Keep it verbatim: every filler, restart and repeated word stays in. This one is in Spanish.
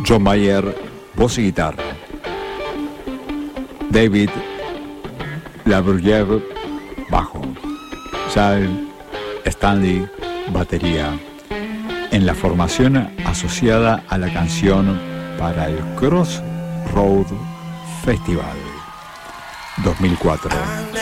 John Mayer, voz y guitarra. David Labriev, bajo. Charles Stanley, batería. En la formación asociada a la canción para el Crossroad Festival dos mil cuatro.